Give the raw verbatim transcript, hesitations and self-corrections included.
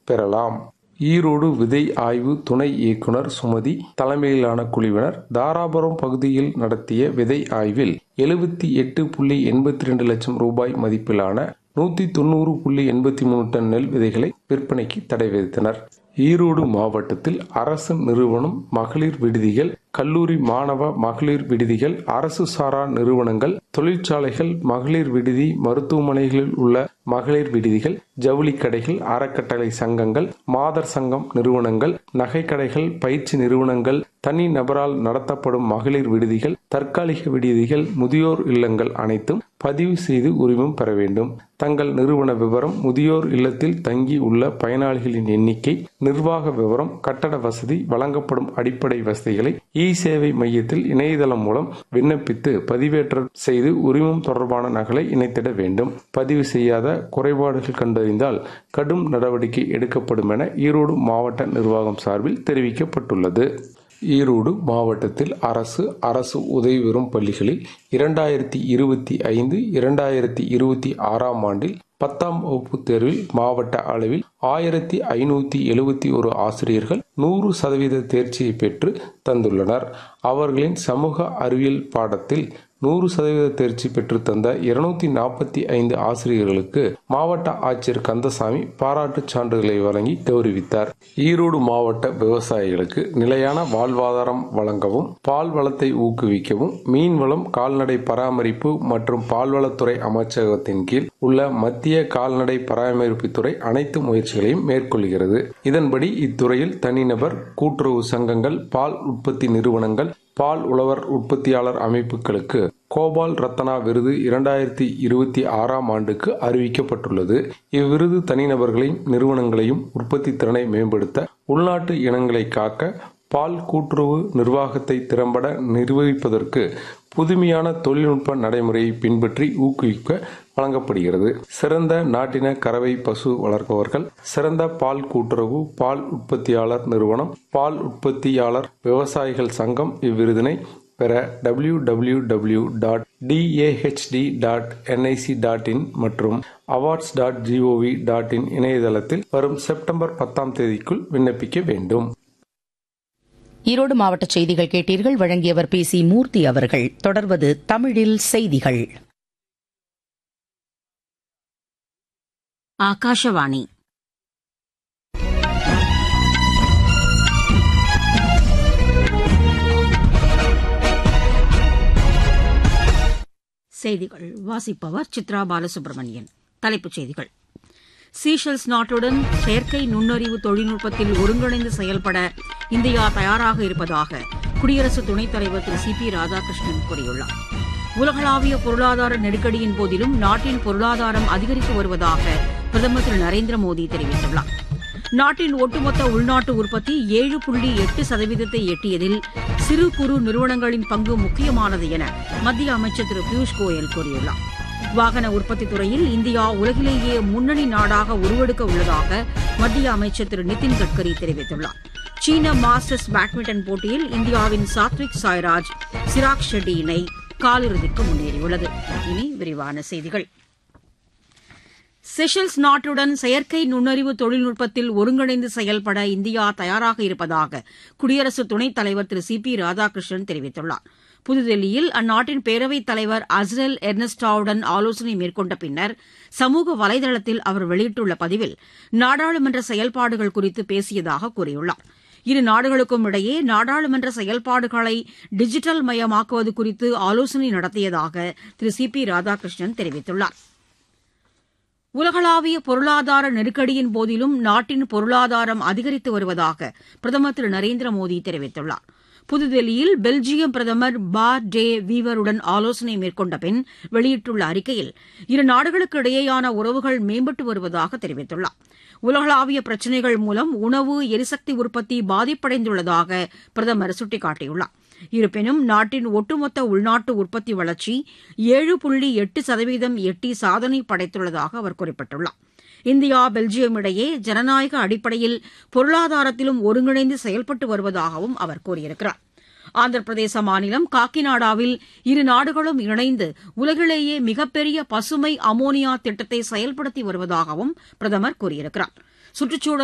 பெறலாம். ஈரோடு விதை ஆய்வு துணை இயக்குனர் சுமதி தலைமையிலான குழுவினர் தாராபுரம் பகுதியில் நடத்திய விதை ஆய்வில் எழுபத்தி எட்டு புள்ளி எண்பத்தி இரண்டு லட்சம் ரூபாய் மதிப்பிலான நூத்தி தொண்ணூறு புள்ளி எண்பத்தி மூணு டன் நெல் விதைகளை விற்பனைக்கு தடை விதித்தனர். ஈரோடு மாவட்டத்தில் அரசு நிறுவனம், மகளிர் விடுதிகள், கல்லூரி மாணவ மகளிர் விடுதிகள், அரசு சாரா நிறுவனங்கள், தொழிற்சாலைகள், மகளிர் விடுதி, மருத்துவமனைகளில் உள்ள மகளிர் விடுதிகள், ஜவுளி கடைகள், அறக்கட்டளை சங்கங்கள், மாதர் சங்கம் நிறுவனங்கள், நகைக்கடைகள், பயிற்சி நிறுவனங்கள், தனி நபரால் நடத்தப்படும் மகளிர் விடுதிகள், தற்காலிக விடுதிகள், முதியோர் இல்லங்கள் அனைத்தும் பதிவு செய்து உரிமம் பெற வேண்டும். தங்கள் நிறுவன விவரம், முதியோர் இல்லத்தில் தங்கி உள்ள பயனாளிகளின் எண்ணிக்கை, நிர்வாக விவரம், கட்டட வசதி, வழங்கப்படும் அடிப்படை வசதிகளை இ சேவை மையத்தில் இணையதளம் மூலம் விண்ணப்பித்து பதிவேற்றம் செய்து உரிமம் தொடர்பான நகலை இணைத்திட வேண்டும். பதிவு செய்யாத குறைபாடுகள் கண்டறிந்தால் கடும் நடவடிக்கை எடுக்கப்படும் என ஈரோடு மாவட்ட நிர்வாகம் சார்பில் தெரிவிக்கப்பட்டுள்ளது. ஈரோடு மாவட்டத்தில் அரசு அரசு உதவி பெறும் பள்ளிகளில் இரண்டாயிரத்தி இருபத்தி ஐந்து இரண்டாயிரத்தி இருபத்தி ஆறாம் ஆண்டில் பத்தாம் வகுப்பு தேர்வில் மாவட்ட அளவில் ஆயிரத்தி ஐநூத்தி எழுபத்தி ஒரு ஆசிரியர்கள் நூறு சதவீத தேர்ச்சியை பெற்று தந்துள்ளனர். அவர்களின் சமூக அறிவியல் பாடத்தில் நூறு சதவீத தேர்ச்சி பெற்று தந்த இருநூத்தி நாற்பத்தி ஐந்து ஆசிரியர்களுக்கு மாவட்ட ஆட்சியர் கந்தசாமி பாராட்டு சான்றிதழை வழங்கி கௌரவித்தார். ஈரோடு மாவட்ட விவசாயிகளுக்கு நிலையான வாழ்வாதாரம் வழங்கவும், பால் வளத்தை ஊக்குவிக்கவும் மீன்வளம், கால்நடை பராமரிப்பு மற்றும் பால்வளத்துறை அமைச்சகத்தின் கீழ் உள்ள மத்திய கால்நடை பராமரிப்புத்துறை அனைத்து முயற்சிகளையும் மேற்கொள்கிறது. இதன்படி இத்துறையில் தனிநபர், கூட்டுறவு சங்கங்கள், பால் உற்பத்தி நிறுவனங்கள், பால் உழவர் உற்பத்தியாளர் அமைப்புகளுக்கு கோபால் ரத்னா விருது இரண்டாயிரத்தி இருபத்தி ஆறாம் ஆண்டுக்கு அறிவிக்கப்பட்டுள்ளது. இவ்விருது தனிநபர்களையும் நிறுவனங்களையும் உற்பத்தி திறனை மேம்படுத்த, உள்நாட்டு இனங்களை காக்க, பால் கூட்டுறவு நிர்வாகத்தை திறம்பட நிர்வகிப்பதற்கு புதுமையான தொழில்நுட்ப நடைமுறையை பின்பற்றி ஊக்குவிக்க வழங்கப்படுகிறது. சிறந்த நாட்டின கறவை பசு வளர்ப்பவர்கள், சிறந்த பால் கூட்டுறவு, பால் உற்பத்தியாளர் நிறுவனம், பால் உற்பத்தியாளர் விவசாயிகள் சங்கம் இவ்விருதினை பெற W W W dot D A H D dot N I C dot in மற்றும் awards dot gov dot in இணையதளத்தில் வரும் செப்டம்பர் பத்தாம் தேதிக்குள் விண்ணப்பிக்க வேண்டும். ஈரோடு மாவட்ட செய்திகள் கேட்டீர்கள். வழங்கியவர் பி சி மூர்த்தி அவர்கள். தொடர்வது தமிழில் செய்திகள். ஆகாஷவாணி. செய்திகள் வாசிப்பவர் சித்ரா பாலசுப்ரமணியன். தலைப்புச் செய்திகள். சீஷெல்ஸ் நாட்டுடன் செயற்கை நுண்ணறிவு தொழில்நுட்பத்தில் ஒருங்கிணைந்து செயல்பட இந்தியா தயாராக இருப்பதாக குடியரசு துணைத் தலைவர் திரு சி பி ராதாகிருஷ்ணன் கூறியுள்ளார். உலகளாவிய பொருளாதார நெருக்கடியின் போதிலும் நாட்டின் பொருளாதாரம் அதிகரித்து வருவதாக பிரதமர் திரு நரேந்திர மோடி தெரிவித்துள்ளார். நாட்டின் ஒட்டுமொத்த உள்நாட்டு உற்பத்தி ஏழு புள்ளி எட்டு சதவீதத்தை எட்டியதில் சிறு குறு நிறுவனங்களின் பங்கு முக்கியமானது என மத்திய அமைச்சர் திரு பியூஷ் கோயல் கூறியுள்ளார். வாகன உற்பத்தி துறையில் இந்தியா உலகிலேயே முன்னணி நாடாக உருவெடுக்க உள்ளதாக மத்திய அமைச்சர் திரு நிதின் கட்கரி தெரிவித்துள்ளார். சீன மாஸ்டர்ஸ் பேட்மிண்டன் போட்டியில் இந்தியாவின் சாத்விக் சாய்ராஜ், சிராக் ஷெட்டி இணை காலிறுதிக்கு முன்னேறியுள்ளது. இனி விரிவான செய்திகள். செஷல்ஸ் நாட்டுடன் செயற்கை நுண்ணறிவு தொழில்நுட்பத்தில் ஒருங்கிணைந்து செயல்பட இந்தியா தயாராக இருப்பதாக குடியரசு துணைத் தலைவர் திரு சி பி ராதாகிருஷ்ணன் தெரிவித்துள்ளார். புதுதில்லியில் அந்நாட்டின் பேரவைத் தலைவர் அஸ்ரெல் எர்னஸ்டாவுடன் ஆலோசனை மேற்கொண்ட பின்னர் சமூக வலைதளத்தில் அவர் வெளியிட்டுள்ள பதிவில் நாடாளுமன்ற செயல்பாடுகள் குறித்து பேசியதாக கூறியுள்ளார். இரு நாடுகளுக்கும் இடையே நாடாளுமன்ற செயல்பாடுகளை டிஜிட்டல் மயமாக்குவது குறித்து ஆலோசனை நடத்தியதாக திரு சி பி ராதாகிருஷ்ணன் தெரிவித்துள்ளார். உலகளாவிய பொருளாதார நெருக்கடியின் போதிலும் நாட்டின் பொருளாதாரம் அதிகரித்து வருவதாக பிரதமர் திரு நரேந்திர மோடி தெரிவித்துள்ளார். புதுதில்லியில் பெல்ஜியம் பிரதமர் பார் டே வீவருடன் ஆலோசனை மேற்கொண்ட பின் வெளியிட்டுள்ள அறிக்கையில் இரு நாடுகளுக்கு இடையேயான உறவுகள் மேம்பட்டு வருவதாக தெரிவித்துள்ளார். உலகளாவிய பிரச்சினைகள் மூலம் உணவு, எரிசக்தி உற்பத்தி பாதிப்படைந்துள்ளதாக பிரதமர் சுட்டிக்காட்டியுள்ளார். இருப்பினும் நாட்டின் ஒட்டுமொத்த உள்நாட்டு உற்பத்தி வளர்ச்சி ஏழு புள்ளி எட்டு சதவீதம் எட்டி சாதனை படைத்துள்ளதாக அவர் குறிப்பிட்டுள்ளார். இந்தியா, பெல்ஜியம் இடையே ஜனநாயக அடிப்படையில் பொருளாதாரத்திலும் ஒருங்கிணைந்து செயல்பட்டு வருவதாகவும் அவர் கூறியிருக்கிறார். ஆந்திர பிரதேச மாநிலம் காக்கிநாடாவில் இரு நாடுகளும் இணைந்து உலகிலேயே மிகப்பெரிய பசுமை அமோனியா திட்டத்தை செயல்படுத்தி வருவதாகவும் பிரதமர் கூறியிருக்கிறார். சுற்றுச்சூழல்